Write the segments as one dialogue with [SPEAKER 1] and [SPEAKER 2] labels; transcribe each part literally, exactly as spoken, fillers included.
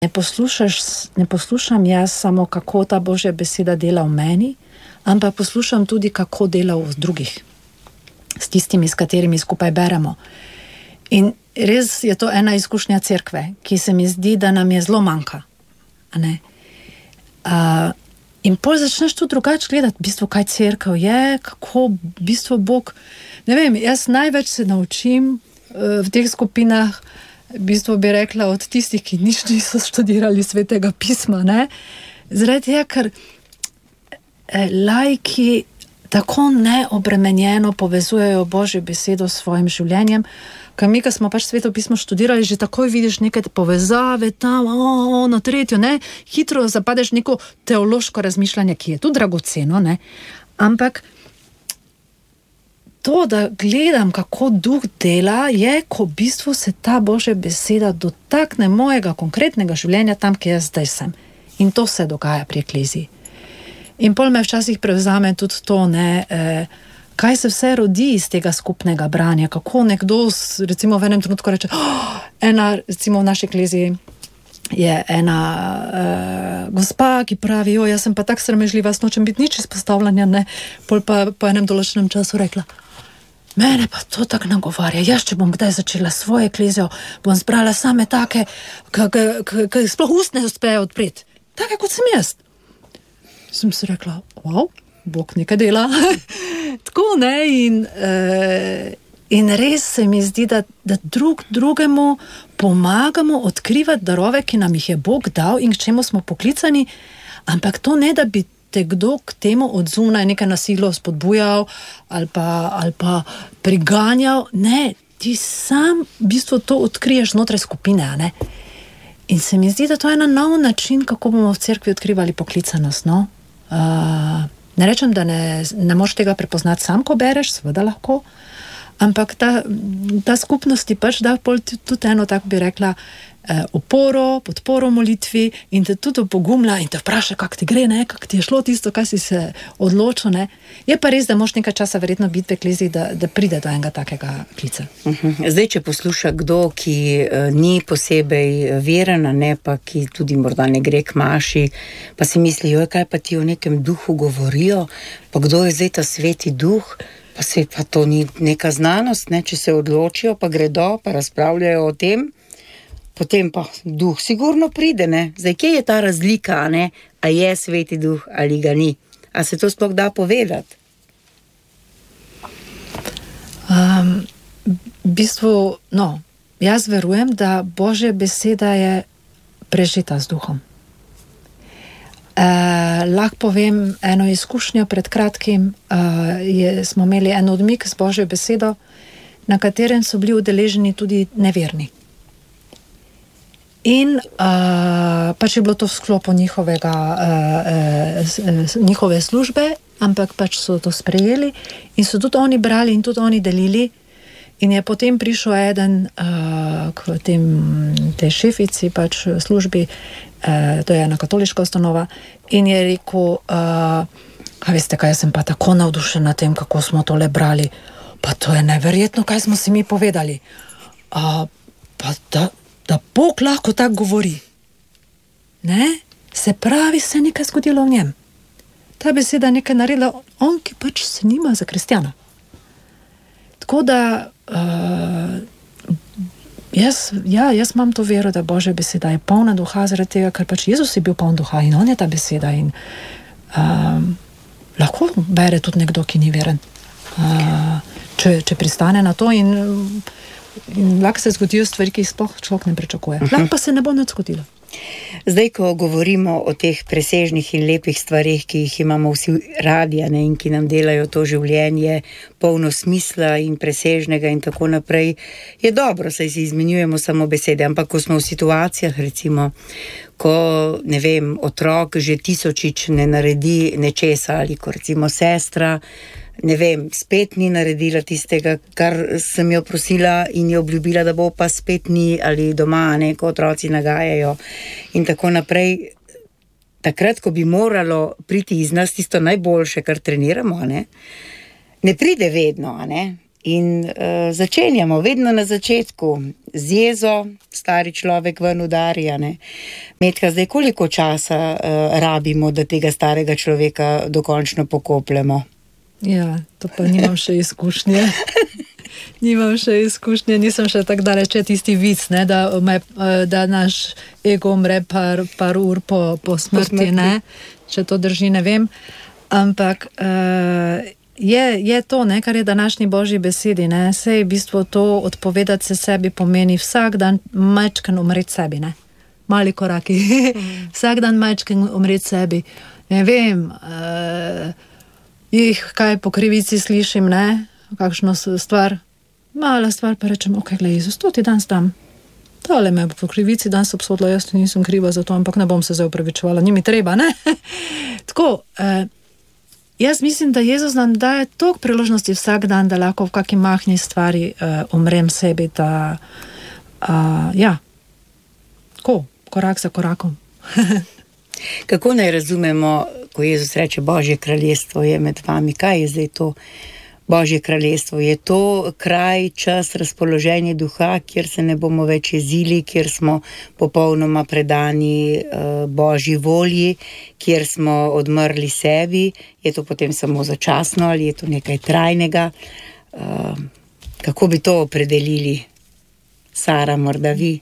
[SPEAKER 1] Ne poslušaš, ne poslušam jaz samo, kako ta Božja beseda dela v meni, ampak poslušam tudi, kako dela v drugih, s tistimi, s katerimi skupaj beremo. In res je to ena izkušnja cerkve, ki se mi zdi, da nam je zelo manjka. A ne? Uh, in pol začneš tu drugače gledati, v bistvu, kaj cerkev je, kako v bistvu Bog, ne vem, jaz največ se naučim uh, v teh skupinah, v bistvu bi rekla od tistih, ki nič niso študirali svetega pisma, ne? Zaradi tega, ker eh, laiki tako neobremenjeno povezujejo Božjo besedo s svojim življenjem, ker mi, ko smo pač sveto pismo študirali, že takoj vidiš neke povezave tam, o, na tretjo, ne, hitro zapadeš neko teološko razmišljanje, ki je tu dragoceno, ne, ampak to, da gledam, kako duh dela, je, ko v bistvu se ta Božja beseda dotakne mojega konkretnega življenja tam, kjer jaz zdaj sem. In to se dogaja pri ekleziji. In pol me včasih prevzame tudi to, ne, eh, kaj se vse rodi iz tega skupnega branja, kako nekdo, recimo v enem trenutku reče, oh, ena, recimo v naši ekleziji je ena uh, gospa, ki pravi, jo, jaz sem pa tak sramežljiva, s nočem biti nič izpostavljanja, ne, pol pa po enem določenem času rekla, mene pa to tako nagovarja, jaz, če bom kdaj začela svojo eklezijo, bom zbrala same take, ki sploh ust ne uspejo odpreti, take kot sem jaz. Sem si rekla, wow, Bog nekaj dela. Tako, ne, in, uh, in res se mi zdi, da, da drug drugemu pomagamo odkrivati darove, ki nam jih je Bog dal in k čemu smo poklicani, ampak to ne, da bi te kdo k temu od zunaj nekaj nasilo spodbujal ali pa, ali pa priganjal. Ne, ti sam v bistvu to odkriješ znotraj skupine, a ne? In se mi zdi, da to je en nov način, kako bomo v cerkvi odkrivali poklicanost, no? Uh, ne rečem, da ne, ne moš tega prepoznati sam, ko bereš, seveda lahko, ampak ta, ta skupnost ti pač da pol tudi eno, tako bi rekla, eh, oporo, podporo molitvi in te tudi opogumlja in te vpraša, kak ti gre, ne, kak ti je šlo tisto, kaj si se odločil, ne. Je pa res, da moš nekaj časa verjetno biti v ekleziji, da, da pride do enega takega klica.
[SPEAKER 2] Uh-huh. Zdaj, če posluša kdo, ki uh, ni posebej veren, ne, pa ki tudi morda ne gre k maši, pa si misli, joj, kaj pa ti o nekem duhu govorijo, pa kdo je zdaj ta sveti duh, pa se pa to ni neka znanost, ne, če se odločijo, pa gredo, pa razpravljajo o tem, potem pa duh sigurno pride, ne. Zdaj, kje je ta razlika, ne, a je sveti duh ali ga ni? A se to sploh da povedati?
[SPEAKER 1] Um, v bistvu, no, jaz verujem, da Božja beseda je prežita z duhom. Uh, lahko povem eno izkušnjo pred kratkim, uh, je, smo imeli en odmik z Božjo besedo, na katerem so bili udeleženi tudi neverni. In uh, pač je bilo to v sklopu njihovega, uh, uh, njihove službe, ampak pač so to sprejeli in so tudi oni brali in tudi oni delili. In je potem prišel eden uh, k tem, tej šefici pač službi, uh, to je ena katoliška ustanova, in je rekel, uh, a veste kaj, jaz sem pa tako navdušen na tem, kako smo tole brali, pa to je neverjetno, kaj smo si mi povedali. Uh, pa da, da Bog lahko tako govori. Ne? Se pravi, se je nekaj zgodilo v njem. Ta beseda nekaj naredila, on, ki pač se nima za kristjana. Tako da uh, jaz, ja, jaz imam to vero, da Božja beseda je polna duha, zaradi tega, ker pač Jezus je bil poln duha in on je ta beseda in uh, lahko bere tudi nekdo, ki ni veren, uh, če, če pristane na to in, in lahko se zgodijo stvari, ki jih sploh človek ne pričakuje. Lahko pa se ne bo nič zgodilo.
[SPEAKER 2] Zdaj, ko govorimo o teh presežnih in lepih stvarih, ki jih imamo vsi radi, ne, in ki nam delajo to življenje polno smisla in presežnega in tako naprej, je dobro, saj si izmenjujemo samo besede, ampak ko smo v situacijah, recimo, ko, ne vem, otrok že tisočič ne naredi nečesa, ali ko recimo sestra, ne vem, spet ni naredila tistega, kar sem jo prosila in jo obljubila, da bo, pa spet ni, ali doma, ne, ko otroci nagajajo in tako naprej. Takrat, ko bi moralo priti iz nas tisto najboljše, kar treniramo, ne, ne pride vedno, ne. In uh, začenjamo vedno na začetku, z jezo, stari človek ven udarja. Metka, zdaj koliko časa uh, rabimo, da tega starega človeka dokončno pokopljemo?
[SPEAKER 1] Ja, to pa nimam še izkušnje. Nimam še izkušnje, nisem še tako daleč, tisti vic, ne, da, me, da naš ego umre par, par ur po, po smrti, po smrti. Ne, če to drži, ne vem. Ampak uh, je, je to, ne, kar je današnji Božji besedi, ne, sej v bistvu to odpovedati se sebi pomeni vsak dan majčken umreti sebi, ne, mali koraki, mm. vsak dan majčken umreti sebi, ne vem, uh, jih kaj po krivici slišim, ne, kakšno stvar, mala stvar, pa rečem, ok, glej, Jezus, to ti danes dam. Tale me po krivici danes obsodila, jaz nisem kriva za to, ampak ne bom se zdaj upravičevala, ni mi treba, ne? Tako, eh, jaz mislim, da Jezus nam daje toliko priložnosti vsak dan, da lahko v kakšni mahni stvari eh, umrem sebi, da, eh, ja, tako, korak za korakom.
[SPEAKER 2] Kako naj razumemo, ko Jezus reče, Božje kraljestvo je med vami, kaj je zdaj to Božje kraljestvo? Je to kraj, čas, razpoloženje duha, kjer se ne bomo več jezili, kjer smo popolnoma predani uh, Božji volji, kjer smo odmrli sebi? Je to potem samo začasno ali je to nekaj trajnega? Uh, kako bi to opredelili? Sara, morda vi?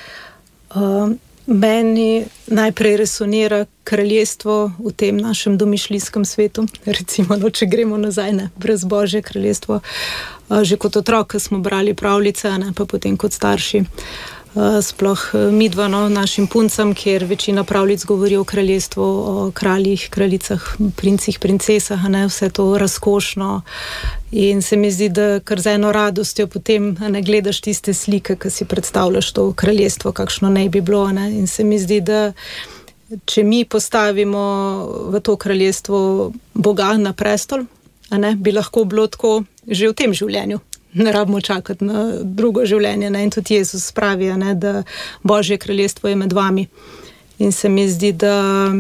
[SPEAKER 3] Um. Meni najprej resonira kraljestvo v tem našem domišljijskem svetu. Recimo, no, če gremo nazaj, ne, brez Božje kraljestvo. Že kot otrok smo brali pravljice, ne, pa potem kot starši. Sploh midva, no, našim puncam, kjer večina pravljic govori o kraljestvu, o kraljih, kraljicah, princih, princesah, ne, vse to razkošno. In se mi zdi, da kar z eno radostjo potem ne gledaš tiste slike, ki si predstavljaš to kraljestvo, kakšno naj bi bilo. Ne. In se mi zdi, da če mi postavimo v to kraljestvo Boga na prestol, a ne, bi lahko bilo tako že v tem življenju. Ne rabimo čakati na drugo življenje, ne? In tudi Jezus pravi, ne, da Božje kraljestvo je med vami. In se mi zdi, da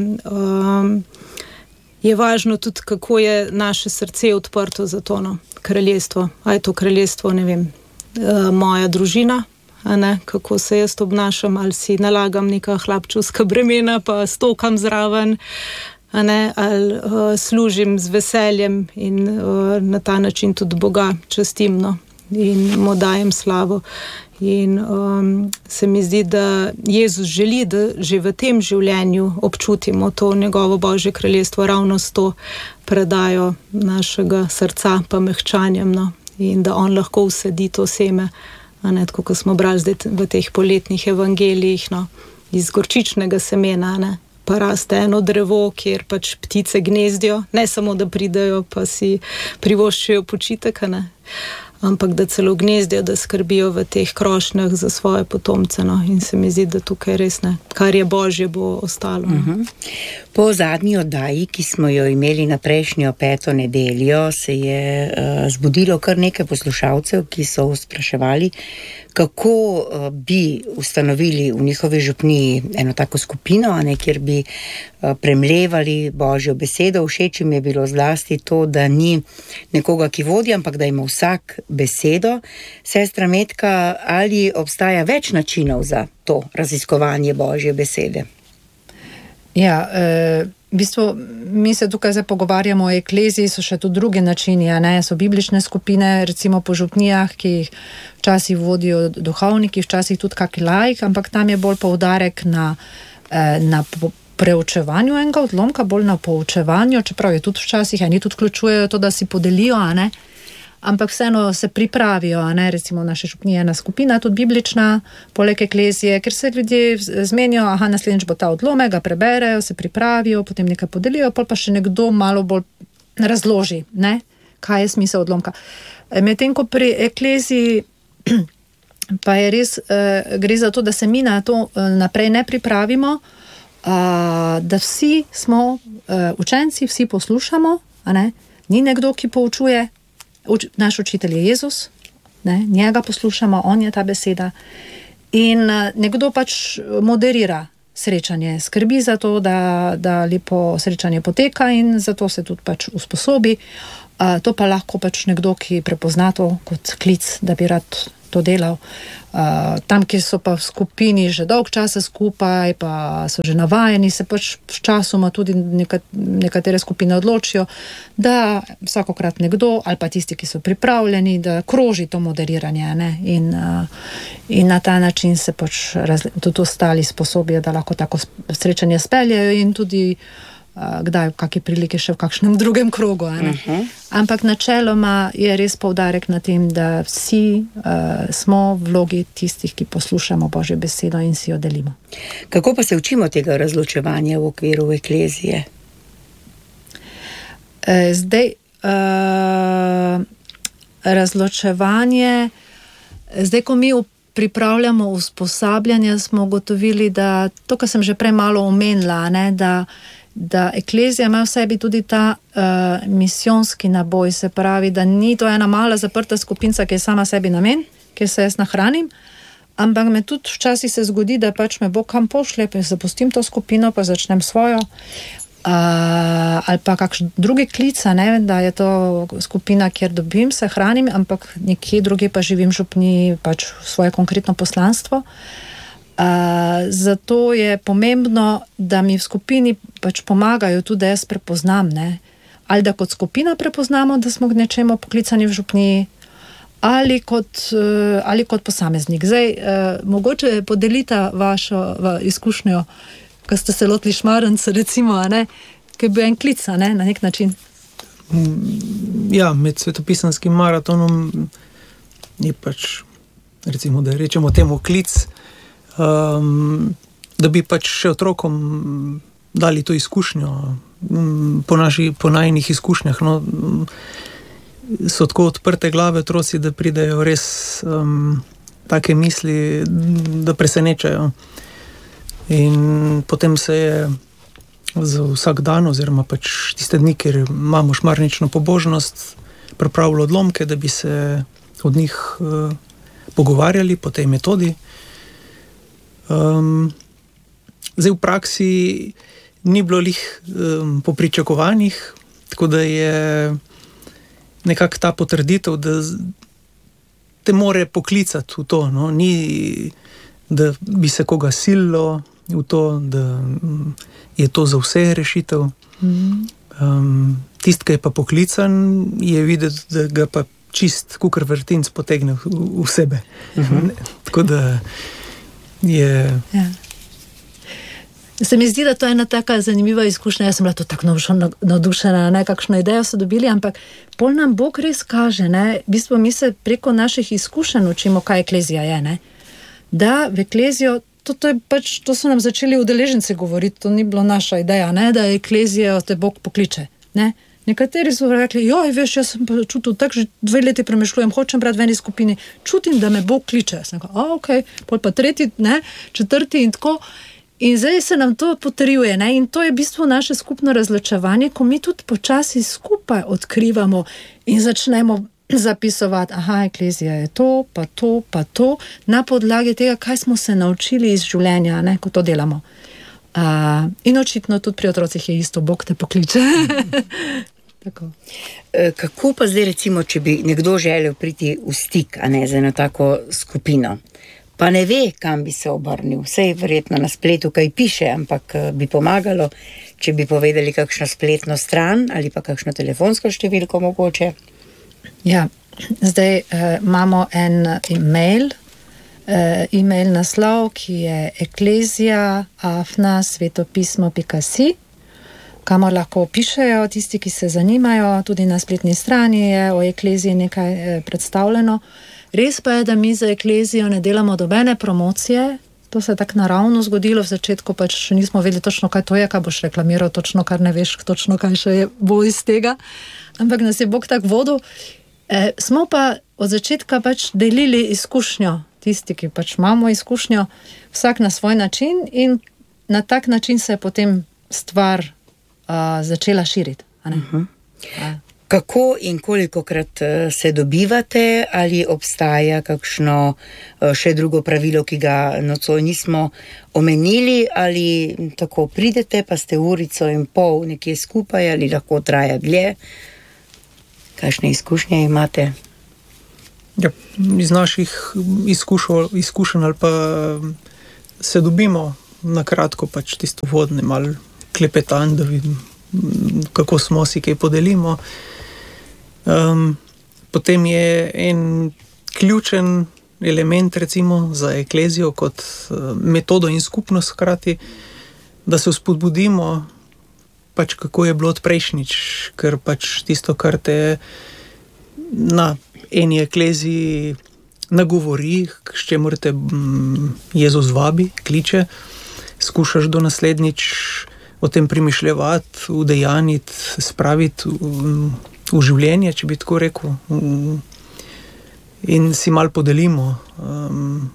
[SPEAKER 3] um, je važno tudi, kako je naše srce odprto za to, no, kraljestvo. A je to kraljestvo, ne vem, uh, moja družina, a ne, kako se jaz obnašam, ali si nalagam neka hlapčevska bremena, pa stokam zraven, a ne, ali uh, služim z veseljem in uh, na ta način tudi Boga častim, no, in mu dajem slavo. In um, se mi zdi, da Jezus želi, da že v tem življenju občutimo to njegovo Božje kraljestvo ravno s to predajo našega srca pa mehčanjem, no, in da on lahko vsedi to seme, a ne, tako kot smo brali zdaj v teh poletnih evangelijih, no, iz gorčičnega semena, ne, pa raste eno drevo, kjer pač ptice gnezdijo, ne samo, da pridejo pa si privoščijo počitek, ne, ampak da celo gnezdijo, da skrbijo v teh krošnjah za svoje potomce, no, in se mi zdi, da tukaj res ne, kar je Božje, bo ostalo. No.
[SPEAKER 2] Uh-huh. Po zadnji oddaji, ki smo jo imeli na prejšnjo peto nedeljo, se je uh, zbudilo kar nekaj poslušalcev, ki so spraševali, kako uh, bi ustanovili v njihovi župniji eno tako skupino, a ne, kjer bi uh, premlevali Božjo besedo. Všeč jim je bilo zlasti to, da ni nekoga, ki vodi, ampak da ima vsak besedo. Sestra Metka, ali obstaja več načinov za to raziskovanje Božje besede?
[SPEAKER 1] Ja, e, v bistvu mi se tukaj zdaj pogovarjamo o ekleziji, so še tudi drugi načini, a ne, so biblične skupine, recimo po župnijah, ki jih včasih vodijo duhovniki, včasih tudi kak laik, ampak tam je bolj poudarek na, e, na po, preučevanju enega odlomka, bolj na poučevanju, čeprav je tudi včasih, eni tudi vključujejo to, da si podelijo, a ne, ampak vseeno se pripravijo, a ne, recimo naša župnija ena skupina, tudi biblična, poleg eklezije, ker se ljudje zmenijo, aha, naslednjič bo ta odlomek, ga preberejo, se pripravijo, potem nekaj podelijo, pol pa še nekdo malo bolj razloži, ne, kaj je smisel odlomka. Medtem ko pri ekleziji pa je res, eh, gre za to, da se mi na to naprej ne pripravimo, eh, da vsi smo eh, učenci, vsi poslušamo, a ne, ni nekdo, ki poučuje. Uč, naš učitelj je Jezus, ne, njega poslušamo, on je ta beseda in uh, nekdo pač moderira srečanje, skrbi za to, da, da lepo srečanje poteka in zato se tudi pač usposobi. Uh, to pa lahko pač nekdo, ki prepozna to kot klic, da bi rad to delal. Uh, tam, kjer so pa v skupini že dolg časa skupaj, pa so že navajeni, se pač s časoma tudi neka, nekatere skupine odločijo, da vsakokrat nekdo ali pa tisti, ki so pripravljeni, da kroži to moderiranje, ne? In, uh, in na ta način se pač razli, tudi ostali sposobijo, da lahko tako srečanje speljajo in tudi uh, kdaj v kakšni priliki še v kakšnem drugem krogu. Ne? Uh-huh. Ampak načeloma je res poudarek na tem, da vsi uh, smo v vlogi tistih, ki poslušamo Božjo besedo in si jo delimo.
[SPEAKER 2] Kako pa se učimo tega razločevanja v okviru eklezije?
[SPEAKER 1] Uh, zdaj, uh, razločevanje, zdaj, ko mi pripravljamo usposabljanja, smo ugotovili, da to, kar sem že prej malo omenila, ne, da da eklezija ima v sebi tudi ta uh, misijonski naboj, se pravi, da ni to ena mala zaprta skupinca, ki je sama sebi namen, kjer se jaz nahranim, ampak me tudi včasih se zgodi, da pač me Bog kam pošlje, pa zapustim to skupino, pa začnem svojo, uh, ali pa kakšen drugi klica, ne, da je to skupina, kjer dobim, se hranim, ampak nekje druge pa živim župni pač svoje konkretno poslanstvo. Uh, zato je pomembno, da mi v skupini pač pomagajo tudi, da jaz prepoznam, ne? Ali da kot skupina prepoznamo, da smo k nečemu poklicani v župniji, ali kot, uh, ali kot posameznik. Zdaj, uh, mogoče podelita vašo va, izkušnjo, ko ste se lotili Šmarnca, recimo, ne? Ki je bil en klic, ne? Na nek način.
[SPEAKER 4] Ja, med svetopisanskim maratonom je pač, recimo, da rečemo temu klic, Um, da bi pač še otrokom dali to izkušnjo um, po, naši, po najnih izkušnjah. No, um, so tako odprte glave otroci, da pridejo res um, take misli, da presenečajo. In potem se je za vsak dan, oziroma pač tiste dni, ker imamo šmarnično pobožnost, pripravilo odlomke, da bi se od njih uh, pogovarjali po tej metodi. Um, zdaj v praksi ni bilo lih um, po pričakovanjih, tako da je nekako ta potrditev, da te more poklicati v to, no? Ni, da bi se koga sililo v to, da um, je to za vse rešitev. Um, tist, ki je pa poklican, je videti, da ga pa čist kukar vrtinc potegne v, v sebe. Uh-huh. Tako da je...
[SPEAKER 1] Ja. Se mi zdi, da to je ena taka zanimiva izkušnja. Jaz sem bila to tako navdušena, ne, kakšno idejo so dobili, ampak pol nam Bog res kaže, ne, v bistvu mi se preko naših izkušenj učimo, kaj eklezija je, ne. Da v eklezijo, to, to je pač, to so nam začeli udeleženci govoriti, to ni bilo naša ideja, ne, da eklezijo te Bog pokliče, ne. Nekateri so rekli, joj, veš, jaz sem pa čutil, tako že dve leti premišljujem, hočem brati v eni skupini, čutim, da me Bog kliče. Sem rekel, a, ok, pol pa tretji, ne, četrti in tako. In zdaj se nam to potrjuje, ne, in to je v bistvu naše skupno razločevanje, ko mi tudi počasi skupaj odkrivamo in začnemo zapisovati, aha, eklezija je to, pa to, pa to, na podlagi tega, kaj smo se naučili iz življenja, ne, ko to delamo. Uh, in očitno tudi pri otrocih je isto, Bog te pokliče. Tako.
[SPEAKER 2] Kako pa zdaj recimo, če bi nekdo želel priti v stik, a ne, z eno tako skupino, pa ne ve, kam bi se obrnil, vsej verjetno na spletu kaj piše, ampak bi pomagalo, če bi povedali kakšno spletno stran ali pa kakšno telefonsko številko mogoče?
[SPEAKER 1] Ja, zdaj uh, imamo en e-mail, uh, e-mail naslov, ki je eklezija afna svetopismo pika si, kamor lahko pišejo tisti, ki se zanimajo, tudi na spletni strani je o ekleziji nekaj eh, predstavljeno. Res pa je, da mi za eklezijo ne delamo dobene promocije, to se je tako naravno zgodilo, v začetku pač še nismo vedeli točno, kaj to je, kaj boš reklamiral, točno kar ne veš, točno kaj še je bo iz tega, ampak nas je Bog tak vodil. Eh, smo pa od začetka pač delili izkušnjo, tisti, ki pač imamo izkušnjo, vsak na svoj način in na tak način se je potem stvar Uh, začela širiti. Uh-huh.
[SPEAKER 2] Kako in kolikokrat se dobivate, ali obstaja kakšno še drugo pravilo, ki ga nocoj nismo omenili, ali tako pridete, pa ste urico in pol nekje skupaj, ali lahko traja dlje? kakšne izkušnje imate?
[SPEAKER 4] Ja, iz naših izkušenj, izkušenj ali pa se dobimo na kratko, pač tisto vodne, malo klepetan, da vidim, kako smo si, kaj podelimo. Um, potem je en ključen element, recimo, za eklezijo kot uh, metodo in skupnost hkrati, da se vzpodbudimo, pač kako je bilo od prejšnjič, ker pač tisto, kar te na eni ekleziji nagovori, s čemur te Jezus vabi, kliče, skušaš do naslednjič o tem premišljevati, udejaniti, spraviti v, v življenje, če bi tako rekel, in si mal podelimo. Um,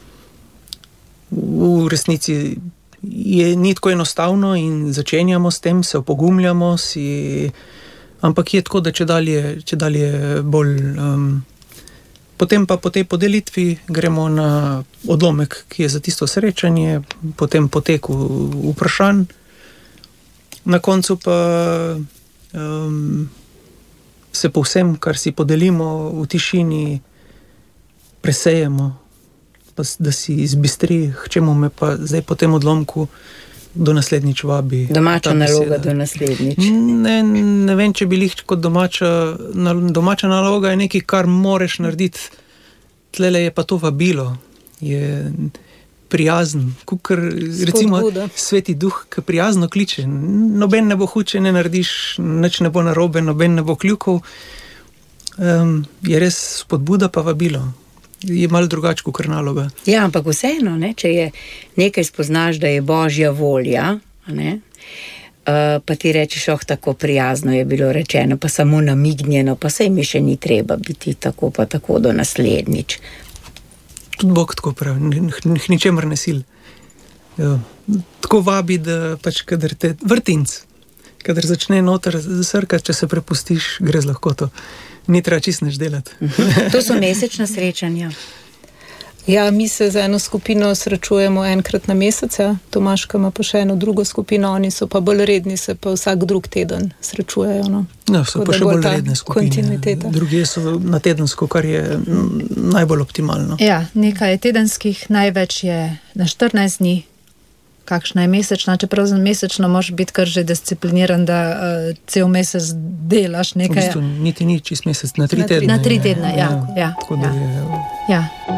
[SPEAKER 4] v resnici je ni tako enostavno in začenjamo s tem, se opogumljamo, si, ampak je tako, da če dalje, če dalje bolj... Um, potem pa po tej podelitvi gremo na odlomek, ki je za tisto srečanje, potem potek vprašanj, na koncu pa um, se povsem, kar si podelimo v tišini, presejemo, pa, da si izbistri, k čemu me pa zdaj po tem odlomku do naslednjič vabi.
[SPEAKER 2] Domača naloga do naslednjič.
[SPEAKER 4] Ne, ne vem, če bi lih kot domača, domača naloga je nekaj, kar moreš narediti. Tlele je pa to vabilo, je prijazen, kukor, recimo Sveti Duh, ki prijazno kliče. Noben ne bo hud, če ne narediš, nič ne bo narobe, noben ne bo kljukov. Um, je res spodbuda pa vabilo. Je malo drugače kot naloga.
[SPEAKER 2] Ja, ampak vseeno, ne, če je nekaj spoznaš, da je Božja volja, ne, uh, pa ti rečeš, oh, tako prijazno je bilo rečeno, pa samo namignjeno, pa sej mi še ni treba biti tako pa tako do naslednjič.
[SPEAKER 4] Tudi Bog tako pravi, ničemer ne sil. Ja, tako vabi, da pač, kadar te vrtinc, kadar začne noter srkati, če se prepustiš, gre z lahkoto. Ni treba čist nič delati.
[SPEAKER 2] To so mesečna srečanja.
[SPEAKER 3] Ja, mi se z eno skupino srečujemo enkrat na mesec, ja. Tomaška ima pa še eno drugo skupino, oni so pa bolj redni, se pa vsak drug teden srečujejo. No.
[SPEAKER 4] Ja, so pa še bolj redne skupine. Drugi so na tedensko, kar je najbolj optimalno.
[SPEAKER 1] Ja, nekaj je tedenskih, največ je na štirinajst dni. Kakšna je mesečna, čeprav za mesečno moraš biti kar že discipliniran, da uh, cel mesec delaš nekaj.
[SPEAKER 4] V bistvu niti ni čist mesec, na tri tedne.
[SPEAKER 1] Na tri tedne, ja. ja,
[SPEAKER 4] ja, ja.
[SPEAKER 1] ja. ja.